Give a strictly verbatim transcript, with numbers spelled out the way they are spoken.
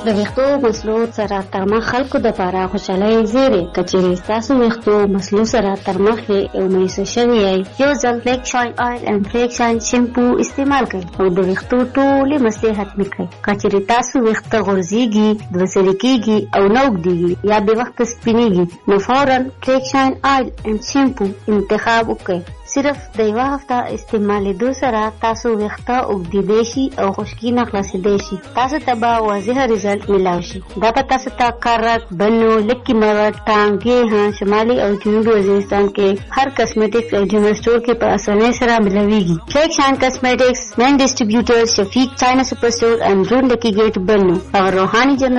د ویښتو مسلو سره تر مخ خلکو د پاره خوشحالۍ زیری کچېرې ستاسو ویښتو مسلو سره تر مخ او مېسه شوی یو ځل فلیک شاین آیل اند فلیک شاین شیمپو استعمال کړئ او د ویښتو ټولې مسلې ختمې کړئ. کچېرې تاسو ویښته غورځېږي، دوسرې کېږي او نه اوږدېږي یا بې وخته سپینېږي نو فوراً فلیک شاین آیل اند شیمپو انتخاب وکړئ. صرف د یوه هفته استعمالېدو سره تاسو ویښته اوږدېدی شي او خشکي نه خلاصېدی شي. تاسو ته به واضح رزلټ میلاو شي. دا به تاسو ته کارک، بنو، لکي مرد، ټانګې ها شمالي او جنوبي وزیرستان کې هر کسمیټکس او جنرل سټور کې په اسانۍ سره ملويږي. فلیک شاین کسمیټکس مین ډسټریبیوټر شفیق چاینا سپر سټور اند روډ لکی ګیټ بنو او روحاني جنرل